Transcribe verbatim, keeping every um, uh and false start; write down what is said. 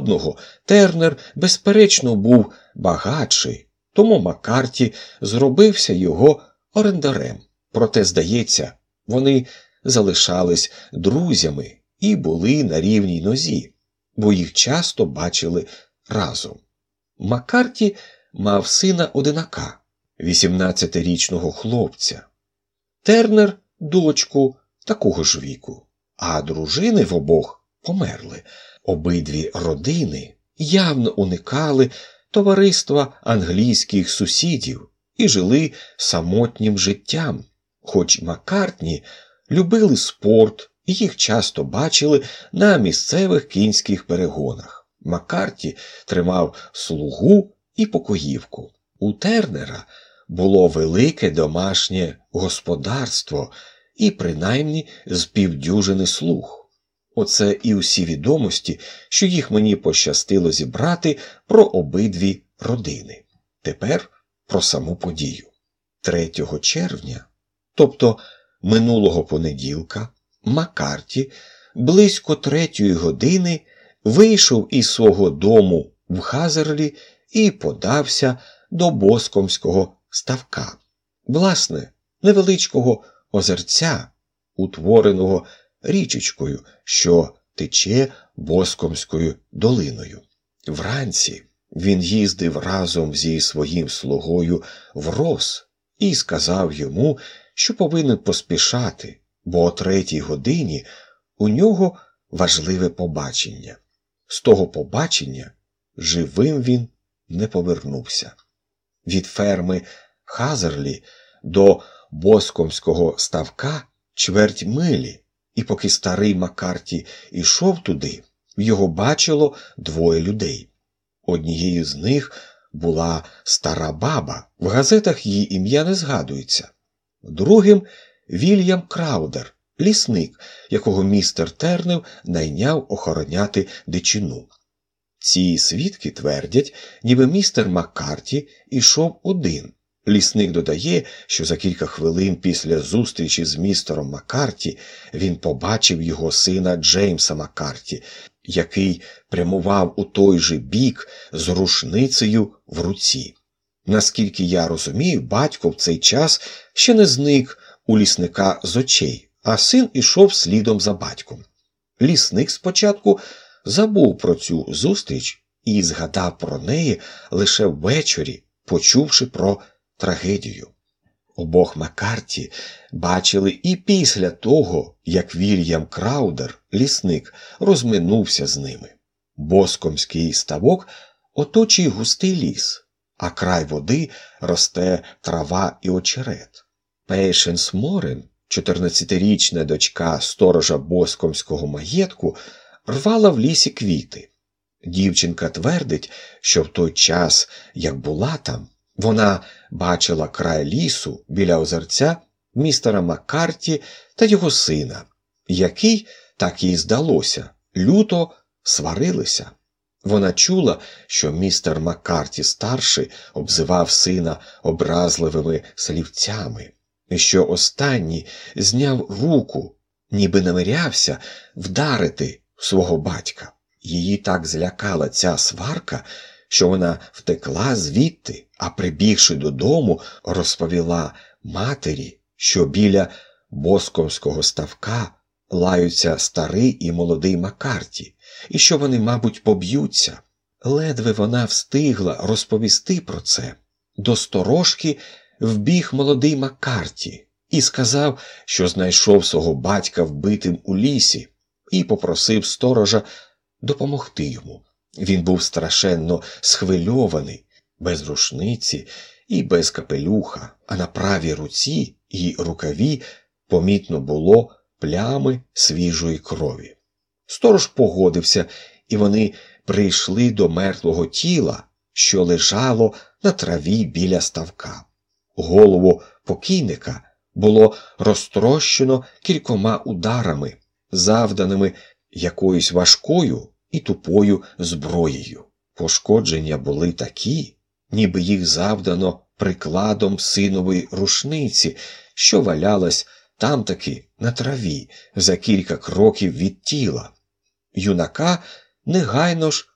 одного Тернер, безперечно, був багатший, тому Маккарті зробився його орендарем. Проте, здається, вони залишались друзями і були на рівній нозі, бо їх часто бачили разом. Маккарті мав сина-одинака, вісімнадцятирічного хлопця. Тернер – дочку такого ж віку, а дружини в обох померли. Обидві родини явно уникали товариства англійських сусідів і жили самотнім життям. Хоч Маккартні любили спорт і їх часто бачили на місцевих кінських перегонах. Маккарті тримав слугу і покоївку. У Тернера було велике домашнє господарство і принаймні з півдюжини слуг. Оце і усі відомості, що їх мені пощастило зібрати про обидві родини. Тепер про саму подію. третього червня, тобто минулого понеділка, Маккарті близько третьої години вийшов із свого дому в Хазерлі і подався до Боскомського ставка. Власне, невеличкого озерця, утвореного річечкою, що тече Боскомською долиною. Вранці він їздив разом зі своїм слугою в Рос і сказав йому, що повинен поспішати, бо о третій годині у нього важливе побачення. З того побачення живим він не повернувся. Від ферми Хазерлі до Боскомського ставка чверть милі, і поки старий Маккарті йшов туди, його бачило двоє людей. Однією з них була стара баба, в газетах її ім'я не згадується. Другим – Вільям Краудер, лісник, якого містер Тернер найняв охороняти дичину. Ці свідки твердять, ніби містер Маккарті йшов один. Лісник додає, що за кілька хвилин після зустрічі з містером Маккарті він побачив його сина Джеймса Маккарті, який прямував у той же бік з рушницею в руці. Наскільки я розумію, батько в цей час ще не зник у лісника з очей, а син ішов слідом за батьком. Лісник спочатку забув про цю зустріч і згадав про неї лише ввечері, почувши про трагедію. Обох Маккарті бачили і після того, як Вільям Краудер, лісник, розминувся з ними. Боскомський ставок оточує густий ліс, а край води росте трава і очерет. Пейшенс Морен, чотирнадцятирічна дочка сторожа Боскомського маєтку, рвала в лісі квіти. Дівчинка твердить, що в той час, як була там, вона бачила край лісу біля озерця містера Маккарті та його сина, який, так їй здалося, люто сварилися. Вона чула, що містер Маккарті-старший обзивав сина образливими слівцями, і що останній зняв руку, ніби намірявся вдарити свого батька. Її так злякала ця сварка, що вона втекла звідти, а прибігши додому, розповіла матері, що біля Боскомського ставка лаються старий і молодий Маккарті, і що вони, мабуть, поб'ються. Ледве вона встигла розповісти про це. До сторожки вбіг молодий Маккарті і сказав, що знайшов свого батька вбитим у лісі, і попросив сторожа допомогти йому. Він був страшенно схвильований, без рушниці і без капелюха, а на правій руці і рукаві помітно було плями свіжої крові. Сторож погодився, і вони прийшли до мертвого тіла, що лежало на траві біля ставка. Голову покійника було розтрощено кількома ударами, завданими якоюсь важкою і тупою зброєю. Пошкодження були такі, ніби їх завдано прикладом синової рушниці, що валялась там-таки на траві за кілька кроків від тіла. Юнака негайно ж